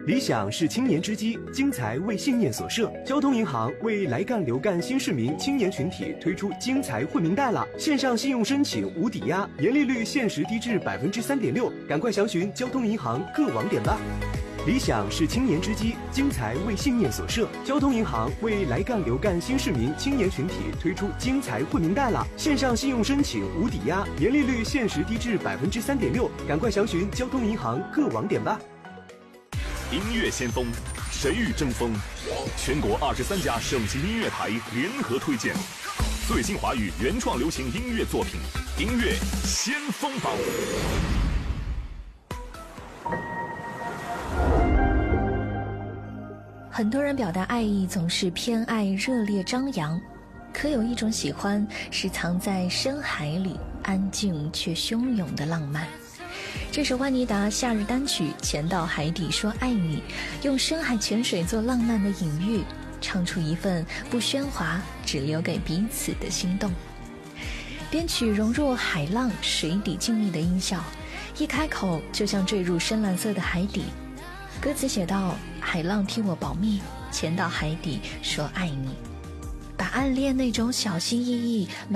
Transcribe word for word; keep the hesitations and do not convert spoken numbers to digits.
理想是青年之基，精彩为信念所设。交通银行为来干留干新市民青年群体推出精彩惠民贷了，线上信用申请无抵押，年利率限时低至百分之三点六，赶快详询交通银行各网点吧。理想是青年之基，精彩为信念所设。交通银行为来干留干新市民青年群体推出精彩惠民贷了，线上信用申请无抵押，年利率限时低至百分之三点六，赶快详询交通银行各网点吧。 音乐先锋，谁与争锋？全国二十三家省级音乐台联合推荐最新华语原创流行音乐作品，音乐先锋榜。 很多人表达爱意总是偏爱热烈张扬，可有一种喜欢是藏在深海里，安静却汹涌的浪漫。这首万妮达夏日单曲《潜到海底说爱你》，用深海潜水做浪漫的隐喻，唱出一份不喧哗，只留给彼此的心动。编曲融入海浪水底静谧的音效，一开口就像坠入深蓝色的海底。歌词写道：海浪替我保密，潜到海底说爱你，把暗恋那种小心翼翼